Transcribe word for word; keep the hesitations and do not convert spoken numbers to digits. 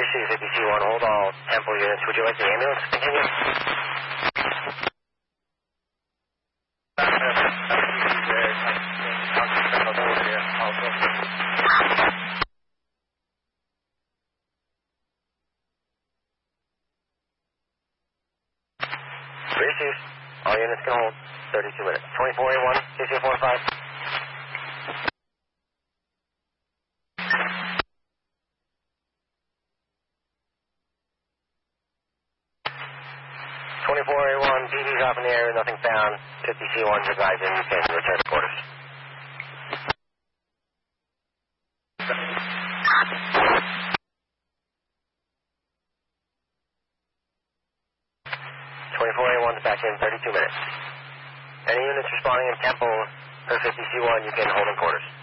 Receive fifty C one, hold all Temple units. Would you like the ambulance to continue? Receive. All units can hold. thirty-two minutes. twenty-four A one, C C four five. twenty-four A one, P D's off in the air, nothing found. fifty C one's advising you can return to quarters. twenty-four A one's back in thirty-two minutes. Any units responding in Temple per fifty C one, you can hold in quarters.